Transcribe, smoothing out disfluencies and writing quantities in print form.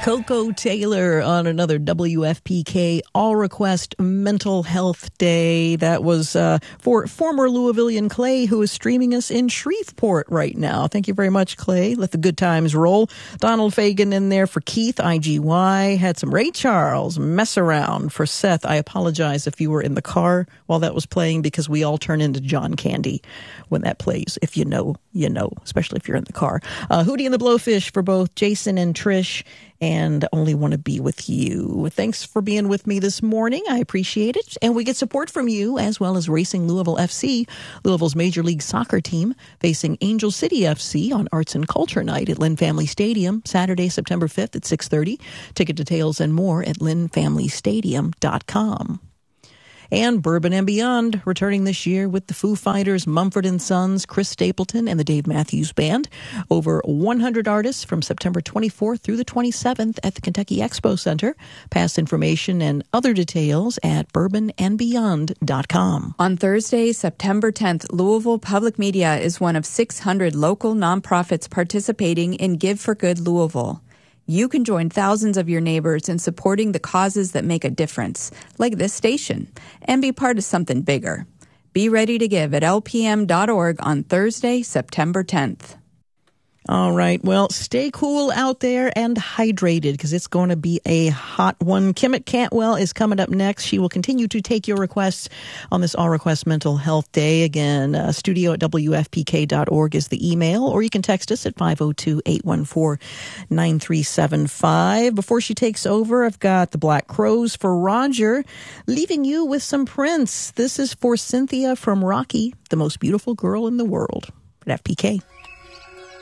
Coco Taylor on another WFPK All Request Mental Health Day. That was for former Louisvillian Clay, who is streaming us in Shreveport right now. Thank you very much, Clay. Let the good times roll. Donald Fagan in there for Keith, IGY. Had some Ray Charles, Mess Around for Seth. I apologize if you were in the car while that was playing, because we all turn into John Candy when that plays. If you know, you know, especially if you're in the car. Hootie and the Blowfish for both Jason and Trish, and Only Want to Be With You. Thanks for being with me this morning. I appreciate it. And we get support from you, as well as Racing Louisville FC, Louisville's Major League Soccer team, facing Angel City FC on Arts and Culture Night at Lynn Family Stadium, Saturday, September 5th at 6:30. Ticket details and more at lynnfamilystadium.com. And Bourbon and Beyond, returning this year with the Foo Fighters, Mumford & Sons, Chris Stapleton, and the Dave Matthews Band. Over 100 artists from September 24th through the 27th at the Kentucky Expo Center. Past information and other details at bourbonandbeyond.com. On Thursday, September 10th, Louisville Public Media is one of 600 local nonprofits participating in Give for Good Louisville. You can join thousands of your neighbors in supporting the causes that make a difference, like this station, and be part of something bigger. Be ready to give at lpm.org on Thursday, September 10th. All right. Well, stay cool out there and hydrated, because it's going to be a hot one. Kimmett Cantwell is coming up next. She will continue to take your requests on this All Request Mental Health Day. Again, studio at WFPK.org is the email, or you can text us at 502-814-9375. Before she takes over, I've got the Black Crowes for Roger, leaving you with some Prince. This is for Cynthia from Rocky, the most beautiful girl in the world, at FPK.